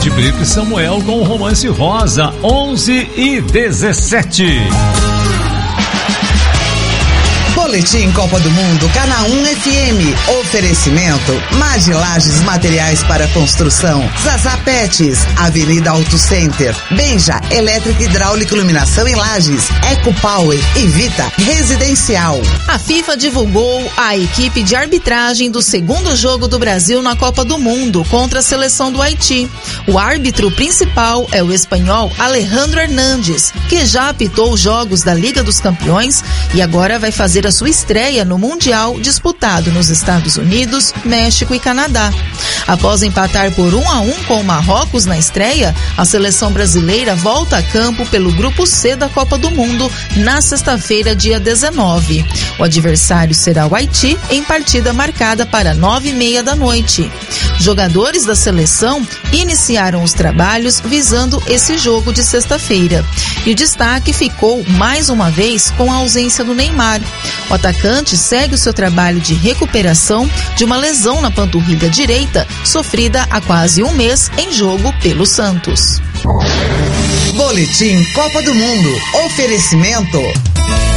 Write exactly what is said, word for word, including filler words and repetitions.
Multiplique Samuel com o Romance Rosa, onze e dezessete. Boletim Copa do Mundo, Canaã F M. Oferecimento Magilages Materiais para Construção, Zaza Pets, Avenida Auto Center, Benja Elétrica, Hidráulica, Iluminação em Lages, Eco Power e Vita Residencial. A FIFA divulgou a equipe de arbitragem do segundo jogo do Brasil na Copa do Mundo contra a seleção do Haiti. O árbitro principal é o espanhol Alejandro Hernández, que já apitou os jogos da Liga dos Campeões e agora vai fazer a sua estreia no Mundial disputado nos Estados Unidos, México e Canadá. Após empatar por um a um com o Marrocos na estreia, a seleção brasileira volta a campo pelo Grupo C da Copa do Mundo na sexta-feira, dia dezenove. O adversário será o Haiti, em partida marcada para nove e meia da noite. Jogadores da seleção iniciaram os trabalhos visando esse jogo de sexta-feira. E o destaque ficou, mais uma vez, com a ausência do Neymar. O atacante segue o seu trabalho de recuperação de uma lesão na panturrilha direita, sofrida há quase um mês em jogo pelo Santos. Boletim Copa do Mundo. Oferecimento